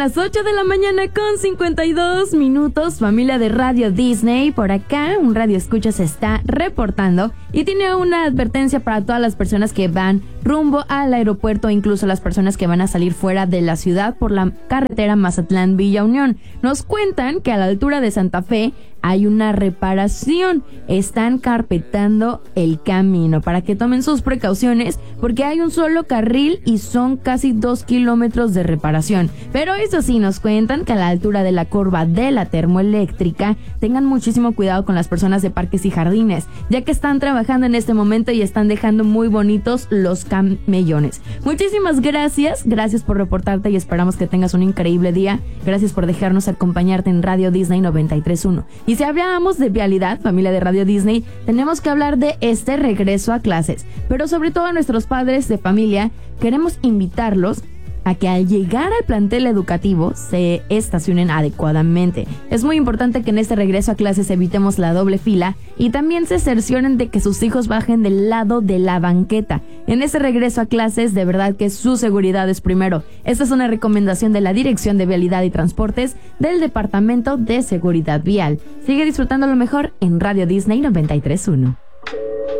las 8 de la mañana con 52 minutos, familia de Radio Disney. Por acá, un radio escucha se está reportando y tiene una advertencia para todas las personas que van rumbo al aeropuerto, incluso las personas que van a salir fuera de la ciudad por la carretera Mazatlán-Villa Unión. Nos cuentan que a la altura de Santa Fe hay una reparación. Están carpetando el camino para que tomen sus precauciones porque hay un solo carril y son casi 2 kilómetros de reparación. Pero eso sí, nos cuentan que a la altura de la curva de la termoeléctrica tengan muchísimo cuidado con las personas de parques y jardines, ya que están trabajando en este momento y están dejando muy bonitos los camellones. Muchísimas gracias por reportarte y esperamos que tengas un increíble día. Gracias por dejarnos acompañarte en Radio Disney 93.1. Y si hablábamos de vialidad, familia de Radio Disney, tenemos que hablar de este regreso a clases. Pero sobre todo a nuestros padres de familia, queremos invitarlos a que al llegar al plantel educativo se estacionen adecuadamente. Es muy importante que en este regreso a clases evitemos la doble fila y también se cercioren de que sus hijos bajen del lado de la banqueta. En este regreso a clases, de verdad que su seguridad es primero. Esta es una recomendación de la Dirección de Vialidad y Transportes del Departamento de Seguridad Vial. Sigue disfrutando lo mejor en Radio Disney 93.1.